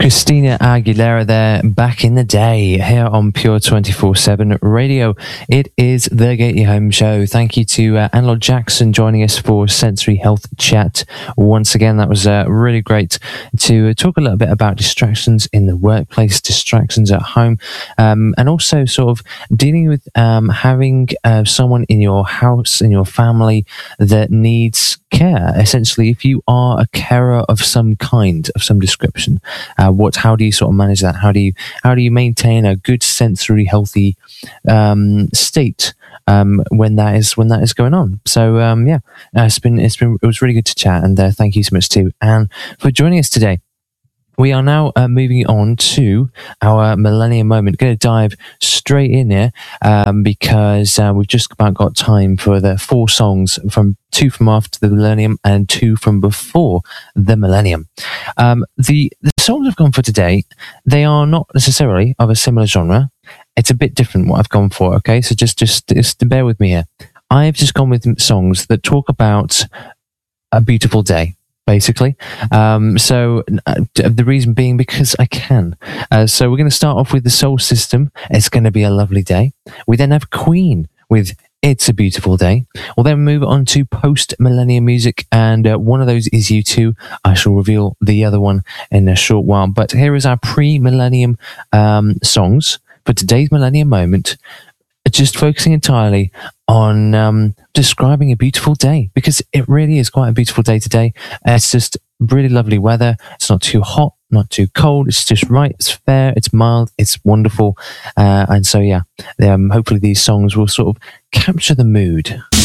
Christina Aguilera there, Back in the Day, here on Pure 24/7 Radio. It is the Get You Home show. Thank you to Anne Jackson joining us for Sensory Health Chat. Once again, that was really great to talk a little bit about distractions in the workplace, distractions at home, and also sort of dealing with having someone in your house, in your family that needs care. Essentially, if you are a carer of some kind, of some description, how do you sort of manage that? How do you maintain a good sensory healthy state when that is going on? So it was really good to chat, and thank you so much to Anne for joining us today. We are now moving on to our Millennium Moment. Going to dive straight in here because we've just about got time for the 4 songs, two from after the Millennium and 2 from before the Millennium. The songs I've gone for today, they are not necessarily of a similar genre. It's a bit different what I've gone for, okay? So just bear with me here. I've just gone with songs that talk about a beautiful day, basically. The reason being because I can. So we're going to start off with the Soul System. It's going to be a lovely day. We then have Queen with It's a Beautiful Day. We'll then move on to post-millennium music, and one of those is U2. I shall reveal the other one in a short while. But here is our pre-millennium songs for today's Millennium Moment, just focusing entirely on describing a beautiful day, because it really is quite a beautiful day today. It's just really lovely weather. It's not too hot, not too cold. It's just right. It's fair. It's mild. It's wonderful. And so, hopefully these songs will sort of capture the mood.